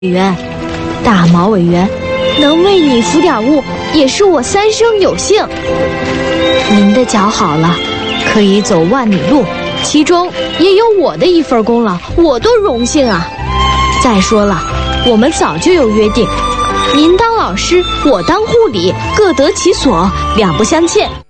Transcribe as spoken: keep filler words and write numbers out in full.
委员，大毛委员，能为你服点务，也是我三生有幸。您的脚好了，可以走万里路，其中也有我的一份功劳，我多荣幸啊！再说了，我们早就有约定，您当老师，我当护理，各得其所，两不相欠。